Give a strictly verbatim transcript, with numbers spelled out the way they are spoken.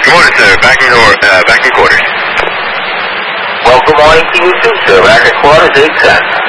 Good morning, sir. Back in, or, uh, back in quarters. Well, good morning to you too, sir. Back at quarters, eight ten.